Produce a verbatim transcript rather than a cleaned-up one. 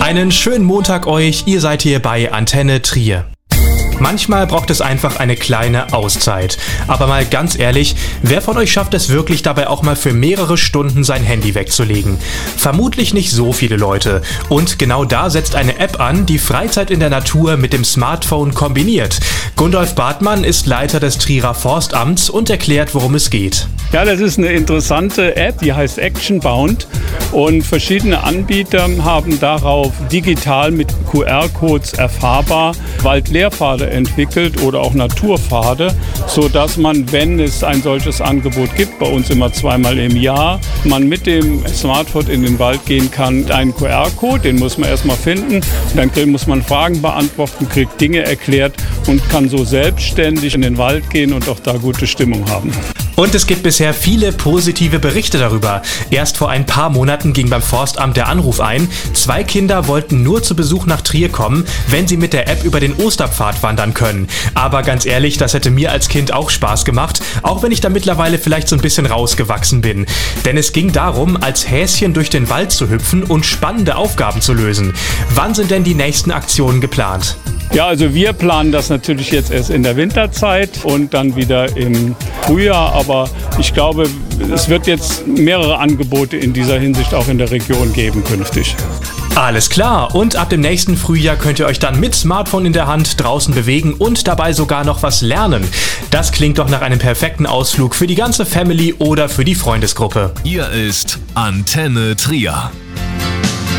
Einen schönen Montag euch, ihr seid hier bei Antenne Trier. Manchmal braucht es einfach eine kleine Auszeit. Aber mal ganz ehrlich, wer von euch schafft es wirklich dabei auch mal für mehrere Stunden sein Handy wegzulegen? Vermutlich nicht so viele Leute. Und genau da setzt eine App an, die Freizeit in der Natur mit dem Smartphone kombiniert. Gundolf Bartmann ist Leiter des Trierer Forstamts und erklärt, worum es geht. Ja, das ist eine interessante App, die heißt Actionbound. Und verschiedene Anbieter haben darauf digital mit Q R-Codes erfahrbar Waldlehrpfade entwickelt oder auch Naturpfade, sodass man, wenn es ein solches Angebot gibt, bei uns immer zweimal im Jahr, man mit dem Smartphone in den Wald gehen kann. Einen Q R-Code, den muss man erstmal finden, dann muss man Fragen beantworten, kriegt Dinge erklärt und kann so selbstständig in den Wald gehen und auch da gute Stimmung haben. Und es gibt bisher viele positive Berichte darüber. Erst vor ein paar Monaten ging beim Forstamt der Anruf ein, zwei Kinder wollten nur zu Besuch nach Trier kommen, wenn sie mit der App über den Osterpfad wandern können. Aber ganz ehrlich, das hätte mir als Kind auch Spaß gemacht, auch wenn ich da mittlerweile vielleicht so ein bisschen rausgewachsen bin. Denn es ging darum, als Häschen durch den Wald zu hüpfen und spannende Aufgaben zu lösen. Wann sind denn die nächsten Aktionen geplant? Ja, also wir planen das natürlich jetzt erst in der Winterzeit und dann wieder im Frühjahr. Aber ich glaube, es wird jetzt mehrere Angebote in dieser Hinsicht auch in der Region geben künftig. Alles klar, und ab dem nächsten Frühjahr könnt ihr euch dann mit Smartphone in der Hand draußen bewegen und dabei sogar noch was lernen. Das klingt doch nach einem perfekten Ausflug für die ganze Family oder für die Freundesgruppe. Hier ist Antenne Trier.